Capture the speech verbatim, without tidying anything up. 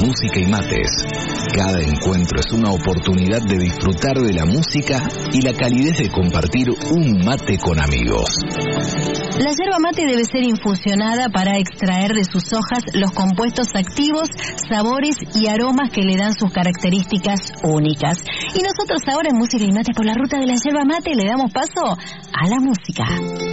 música y mates. Cada encuentro es una oportunidad de disfrutar de la música y la calidez de compartir un mate con amigos. La yerba mate debe ser infusionada para extraer de sus hojas los compuestos activos, sabores y aromas que le dan sus características únicas. Y nosotros ahora en Música y Mate por la ruta de la yerba mate le damos paso a la música.